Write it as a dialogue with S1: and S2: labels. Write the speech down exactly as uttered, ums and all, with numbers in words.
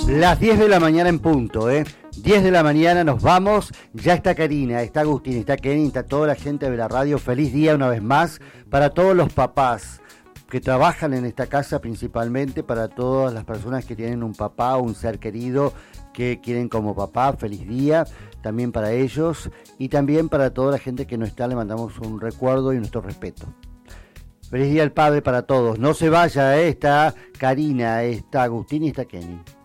S1: Las diez de la mañana en punto, ¿eh? diez de la mañana nos vamos. Ya está Karina, está Agustín, está Kenny, está toda la gente de la radio. Feliz día una vez más para todos los papás que trabajan en esta casa, principalmente para todas las personas que tienen un papá o un ser querido que quieren como papá. Feliz día también para ellos y también para toda la gente que no está. Le mandamos un recuerdo y nuestro respeto. Feliz día al padre para todos. No se vaya, ¿eh? Está Karina, está Agustín y está Kenny.